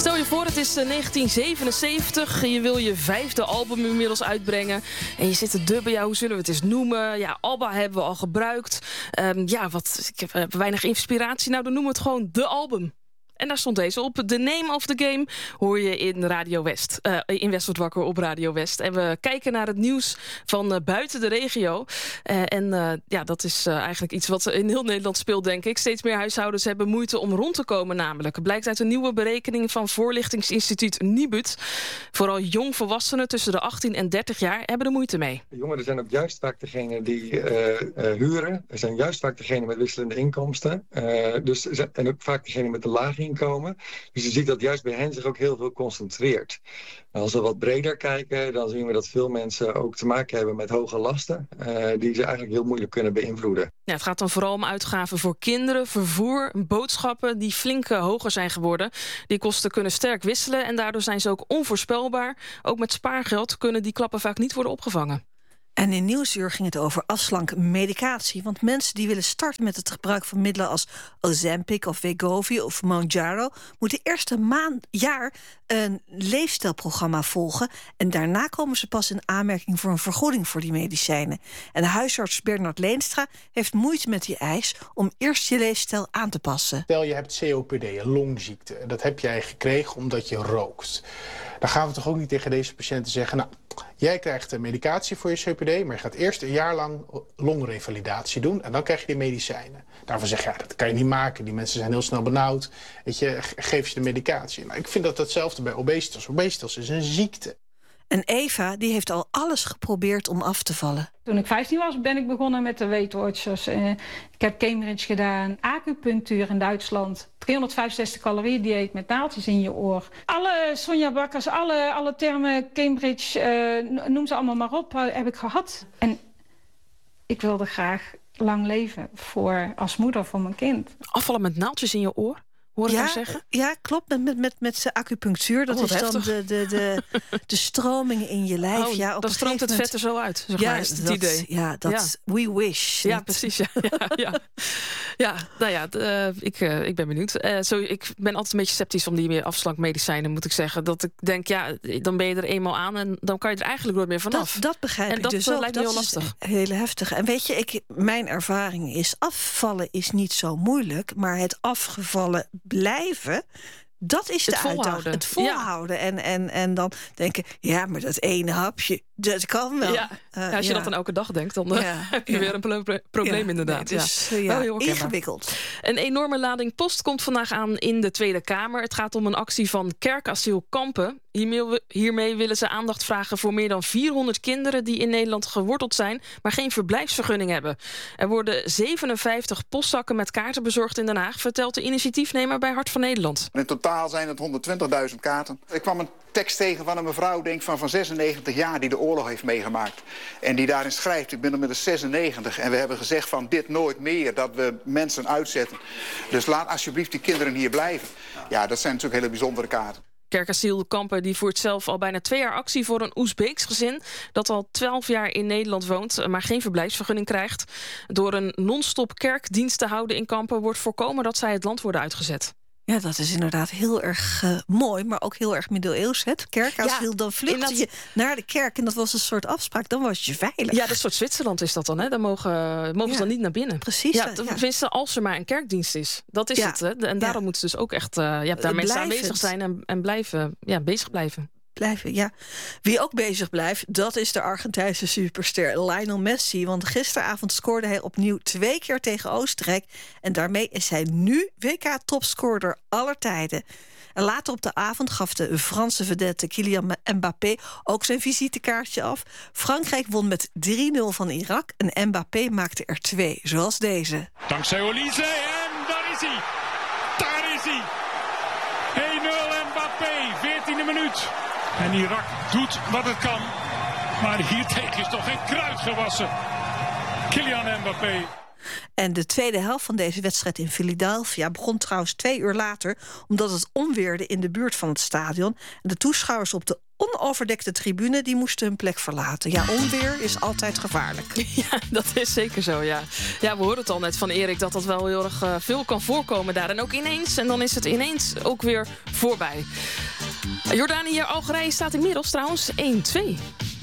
Stel je voor, het is 1977. Je wil je 5e album inmiddels uitbrengen. En je zit te dubben. Ja, hoe zullen we het eens noemen? Ja, ABBA hebben we al gebruikt. Ik heb weinig inspiratie. Nou, dan noemen we het gewoon de album. En daar stond deze op. The Name of the Game hoor je in Radio West. In West wordt wakker op Radio West. En we kijken naar het nieuws van buiten de regio. Dat is eigenlijk iets wat in heel Nederland speelt, denk ik. Steeds meer huishoudens hebben moeite om rond te komen namelijk. Blijkt uit een nieuwe berekening van voorlichtingsinstituut Nibud. Vooral jongvolwassenen tussen de 18 en 30 jaar hebben er moeite mee. De jongeren zijn ook juist vaak degene die huren. Er zijn juist vaak degene met wisselende inkomsten. En ook vaak degene met de lage inkomen. Dus je ziet dat juist bij hen zich ook heel veel concentreert. En als we wat breder kijken, dan zien we dat veel mensen ook te maken hebben met hoge lasten, die ze eigenlijk heel moeilijk kunnen beïnvloeden. Ja, het gaat dan vooral om uitgaven voor kinderen, vervoer, boodschappen die flink hoger zijn geworden. Die kosten kunnen sterk wisselen en daardoor zijn ze ook onvoorspelbaar. Ook met spaargeld kunnen die klappen vaak niet worden opgevangen. En in Nieuwsuur ging het over afslankmedicatie. Want mensen die willen starten met het gebruik van middelen als Ozempic of Wegovy of Mounjaro moeten eerst een jaar een leefstijlprogramma volgen. En daarna komen ze pas in aanmerking voor een vergoeding voor die medicijnen. En de huisarts Bernard Leenstra heeft moeite met die eis om eerst je leefstijl aan te passen. Stel je hebt COPD, een longziekte. Dat heb jij gekregen omdat je rookt. Dan gaan we toch ook niet tegen deze patiënten zeggen, nou, jij krijgt medicatie voor je COPD, maar je gaat eerst een jaar lang longrevalidatie doen en dan krijg je die medicijnen. Daarvan zeg je, ja, dat kan je niet maken. Die mensen zijn heel snel benauwd. Weet je, geef je de medicatie. Nou, ik vind dat hetzelfde bij obesitas. Obesitas is een ziekte. En Eva, die heeft al alles geprobeerd om af te vallen. Toen ik 15 was, ben ik begonnen met de Weight Watchers. Ik heb Cambridge gedaan, acupunctuur in Duitsland. 365 calorieën dieet met naaldjes in je oor. Alle Sonja Bakkers, alle termen Cambridge, noem ze allemaal maar op, heb ik gehad. En ik wilde graag lang leven als moeder voor mijn kind. Afvallen met naaldjes in je oor? Hoor ik hem zeggen? Ja, klopt. Met acupunctuur. Dat is heftig. Dan de stroming in je lijf. Oh, dan stroomt het vet er zo uit, zeg maar, is het idee. Ja, we wish. Ja, precies. Ik ben benieuwd. Ik ben altijd een beetje sceptisch om die afslankmedicijnen, moet ik zeggen. Dat ik denk, dan ben je er eenmaal aan en dan kan je er eigenlijk nooit meer vanaf. Dat begrijp ik dus ook. En dat lijkt me heel lastig. Heel heftig. En weet je, mijn ervaring is, afvallen is niet zo moeilijk, maar het afgevallen blijven, dat is de uitdaging. Het volhouden. Ja. En dan denken, ja, maar dat ene hapje, dat kan wel. Ja. Als je dat dan elke dag denkt, dan heb je weer een probleem inderdaad. Nee, dus, heel ingewikkeld. Een enorme lading post komt vandaag aan in de Tweede Kamer. Het gaat om een actie van Kerkasiel Kampen. Hiermee willen ze aandacht vragen voor meer dan 400 kinderen die in Nederland geworteld zijn, maar geen verblijfsvergunning hebben. Er worden 57 postzakken met kaarten bezorgd in Den Haag, vertelt de initiatiefnemer bij Hart van Nederland. In totaal zijn het 120.000 kaarten. Ik kwam een tekst tegen van een mevrouw, denk van 96 jaar, die de oorlog heeft meegemaakt. En die daarin schrijft, ik ben inmiddels 96 en we hebben gezegd van dit nooit meer, dat we mensen uitzetten. Dus laat alsjeblieft die kinderen hier blijven. Ja, dat zijn natuurlijk hele bijzondere kaarten. Kerkasiel Kampen die voert zelf al bijna 2 jaar actie voor een Oezbeeks gezin dat al 12 jaar in Nederland woont, maar geen verblijfsvergunning krijgt. Door een non-stop kerkdienst te houden in Kampen wordt voorkomen dat zij het land worden uitgezet. Ja, dat is inderdaad heel erg mooi, maar ook heel erg middeleeuws. Het kerkasiel, dan vluchtte je naar de kerk en dat was een soort afspraak, dan was je veilig. Ja, dat soort Zwitserland is dat dan, hè? Dan mogen ze dan niet naar binnen. Precies. Ja, tenminste, als er maar een kerkdienst is. Dat is het, hè? En daarom moeten ze dus ook echt daar mensen aanwezig zijn en bezig blijven. Wie ook bezig blijft, dat is de Argentijnse superster Lionel Messi. Want gisteravond scoorde hij opnieuw 2 keer tegen Oostenrijk. En daarmee is hij nu WK-topscorer aller tijden. En later op de avond gaf de Franse vedette Kylian Mbappé ook zijn visitekaartje af. Frankrijk won met 3-0 van Irak en Mbappé maakte er 2, zoals deze. Dankzij Olise en daar is hij. Daar is hij. 1-0 Mbappé, 14e minuut. En Irak doet wat het kan. Maar hiertegen is toch geen kruid gewassen. Kylian Mbappé. En de tweede helft van deze wedstrijd in Philadelphia begon trouwens 2 uur later, omdat het onweerde in de buurt van het stadion. En de toeschouwers op de onoverdekte tribune die moesten hun plek verlaten. Ja, onweer is altijd gevaarlijk. Ja, dat is zeker zo, ja. Ja, we hoorden het al net van Erik dat dat wel heel erg veel kan voorkomen daar. En ook ineens, en dan is het ineens ook weer voorbij. Jordanië-Algerije staat inmiddels trouwens 1-2.